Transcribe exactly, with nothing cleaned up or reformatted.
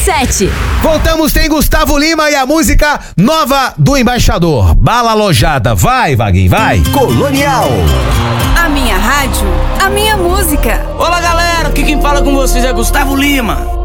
sete. Voltamos, tem Gustavo Lima e a música nova do Embaixador. Bala Alojada. Vai, Vaguinho, vai. Colonial. A minha rádio, a minha música. Olá, galera, aqui quem fala com vocês é Gustavo Lima.